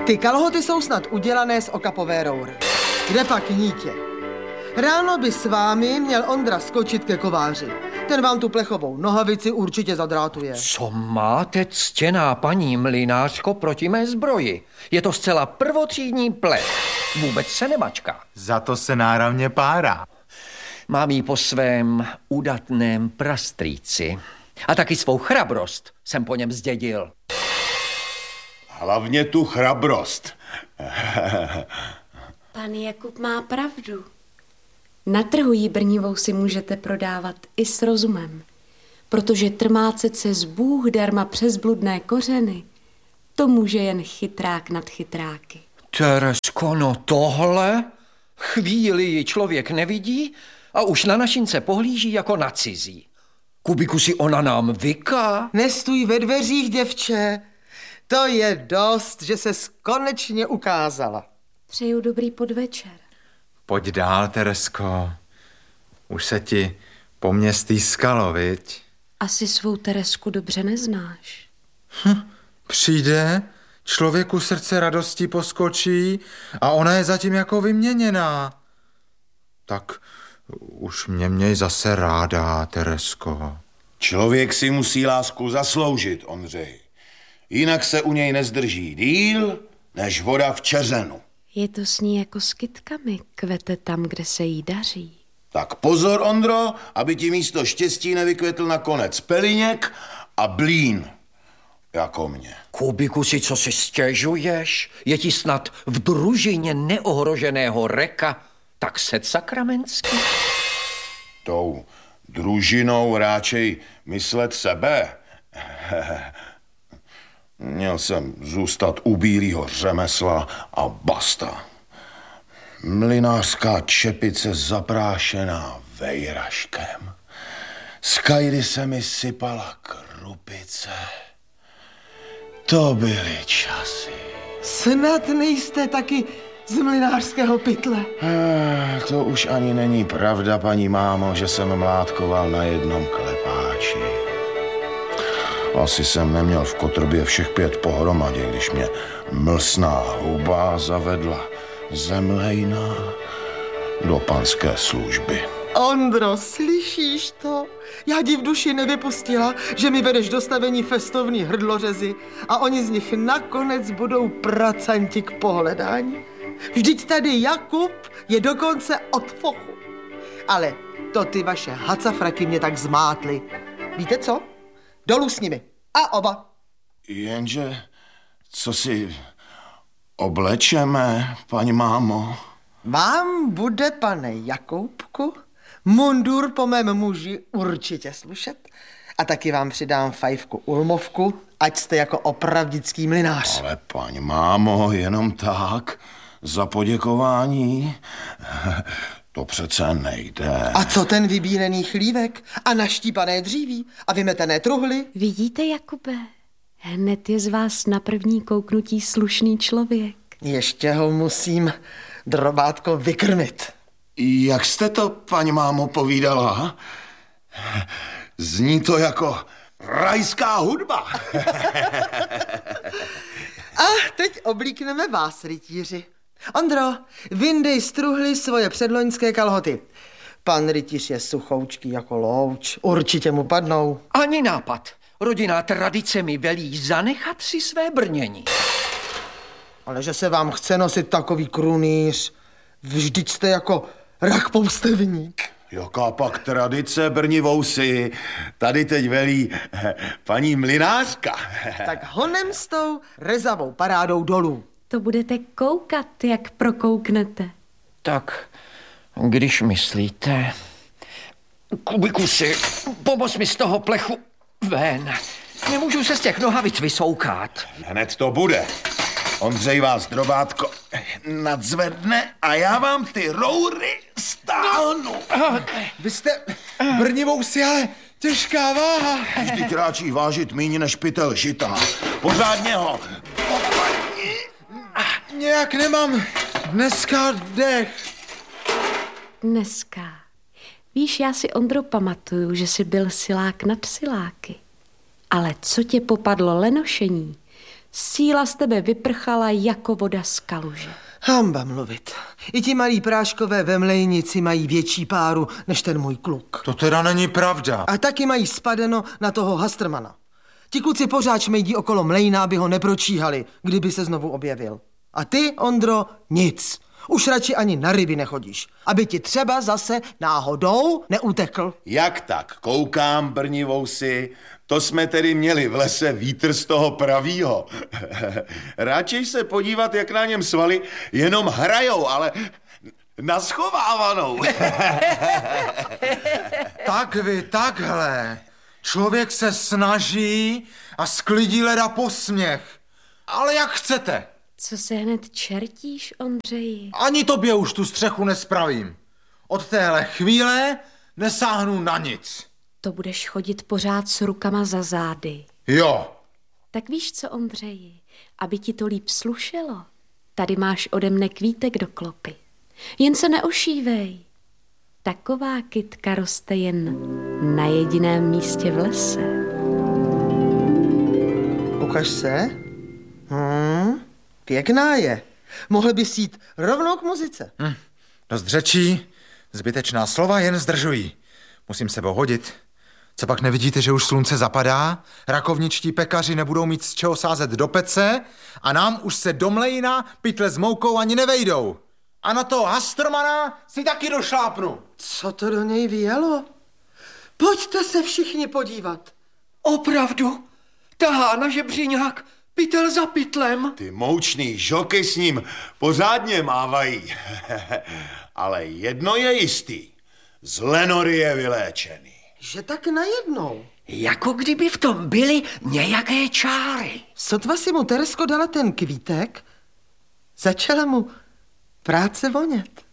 Ty kalhoty jsou snad udělané z okapové roury. Kde pak nítě? Ráno by s vámi měl Ondra skočit ke kováři. Ten vám tu plechovou nohavici určitě zadrátuje. Co máte, ctěná paní mlynářko, proti mé zbroji? Je to zcela prvotřídní plech. Vůbec se nemačká. Za to se náravně párá. Mám ji po svém udatném prastrýci. A taky svou chrabrost jsem po něm zdědil. Hlavně tu chrabrost. Pan Jakub má pravdu. Na trhu jí brnivou si můžete prodávat i s rozumem, protože trmácet se z Bůh darma přes bludné kořeny, to může jen chytrák nad chytráky. Teresko, no tohle? Chvíli ji člověk nevidí a už na našince pohlíží jako na cizí. Kubiku, si ona nám vyká? Nestůj ve dveřích, děvče. To je dost, že ses konečně ukázala. Přeju dobrý podvečer. Pojď dál, Teresko. Už se ti po mně stýskalo, viď? Asi svou Teresku dobře neznáš. Přijde, člověku srdce radostí poskočí a ona je zatím jako vyměněná. Tak už mě měj zase ráda, Teresko. Člověk si musí lásku zasloužit, Ondřej. Jinak se u něj nezdrží díl, než voda v čeřenu. Je to s ní jako s kytkami, kvete tam, kde se jí daří. Tak pozor, Ondro, aby ti místo štěstí nevykvětl nakonec peliněk a blín, jako mě. Kubiku, si co si stěžuješ? Je ti snad v družině neohroženého Reka tak set sakramentsky? Tou družinou ráčej myslet sebe. Měl jsem zůstat u bílýho řemesla a basta. Mlynářská čepice zaprášená vejraškem. Z kajdy se mi sypala krupice. To byly časy. Snad nejste taky z mlynářského pytle. To už ani není pravda, paní mámo, že jsem mládkoval na jednom klepáči. Asi jsem neměl v kotrbě všech 5 pohromadě, když mě mlsná huba zavedla zemlejna do panské služby. Ondro, slyšíš to? Já ti v duši nevypustila, že mi vedeš do stavení festovní hrdlořezy a oni z nich nakonec budou pracanti k pohledání. Vždyť tady Jakub je dokonce od fochu. Ale to ty vaše hacafraky mě tak zmátly. Víte co? Dolů s nimi. A oba. Jenže, co si oblečeme, paní mámo? Vám bude, pane Jakoubku, mundur po mém muži určitě slušet a taky vám přidám fajfku ulmovku, ať jste jako opravdický mlynář. Ale paní mámo, jenom tak, za poděkování, to přece nejde. A co ten vybílený chlívek a naštípané dříví a vymetené truhly? Vidíte, Jakube? Hned je z vás na první kouknutí slušný člověk. Ještě ho musím, drobátko, vykrmit. Jak jste to, paní mámo, povídala? Zní to jako rajská hudba. A teď oblíkneme vás, rytíři. Ondro, vyndej z truhly svoje předloňské kalhoty. Pan rytíř je suchoučký jako louč, určitě mu padnou. Ani nápad. Rodinná tradice mi velí zanechat si své brnění. Ale že se vám chce nosit takový krunýř, vždyť jste jako rak-poustevník. Jaká pak tradice, brnivousy, tady teď velí paní mlynářka. Tak honem s tou rezavou parádou dolů. To budete koukat, jak prokouknete. Tak, když myslíte... Kubiku, si pomoz mi z toho plechu ven. Nemůžu se z těch nohavic vysoukat. Hned to bude. Ondřej vás, drobátko, nadzvedne a já vám ty roury stáhnu. Vy jste brnivousy, ale těžká váha. Vždyť ráčí vážit míň než pytel žita. Pořádně ho. Nějak nemám dneska dech. Dneska. Víš, já si, Ondro, pamatuju, že jsi byl silák nad siláky. Ale co tě popadlo lenošení, Síla z tebe vyprchala jako voda z kaluže. Hamba mluvit. I ti malí práškové ve mlejnici mají větší páru než ten můj kluk. To teda není pravda. A taky mají spadeno na toho Hastrmana. Ti kluci pořád šmejdí okolo mlejna, aby ho nepročíhali, kdyby se znovu objevil. A ty, Ondro, nic. Už radši ani na ryby nechodíš, aby ti třeba zase náhodou neutekl. Jak tak? Koukám, Brnivousy, to jsme tedy měli v lese vítr z toho pravýho. Radši se podívat, jak na něm svaly jenom hrajou, ale naschovávanou. Tak vy, takhle. Člověk se snaží a sklidí leda posměch. Ale jak chcete. Co se hned čertíš, Ondřeji? Ani tobě už tu střechu nespravím. Od téhle chvíle nesáhnu na nic. To budeš chodit pořád s rukama za zády. Jo. Tak víš co, Ondřeji, aby ti to líp slušelo, tady máš ode mne kvítek do klopy. Jen se neošívej. Taková kytka roste jen na jediném místě v lese. Ukaž se. Pěkná je. Mohl bys jít rovnou k muzice. Dost řečí, zbytečná slova jen zdržují. Musím se hodit. Co pak nevidíte, že už slunce zapadá? Rakovničtí pekaři nebudou mít z čeho sázet do pece a nám už se do mlejna pytle s moukou ani nevejdou. A na toho Hastrmana si taky došlápnu. Co to do něj vyjelo? Pojďte se všichni podívat. Opravdu? Tahá na žebříňák pytel za pytlem. Ty moučný žoky s ním pořádně mávají. Ale jedno je jistý. Z lenory je vyléčený. Že tak najednou. Jako kdyby v tom byly nějaké čáry. Sotva si mu Teresko dala ten kvítek, začala mu práce vonět.